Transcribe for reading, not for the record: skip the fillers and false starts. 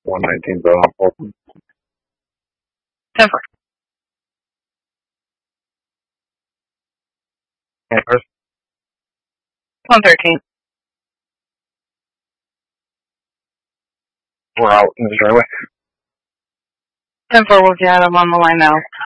119 Bill on Fulton. 10-4. Campers. 113. We're out in the driveway. 10-4 will get him on the line now.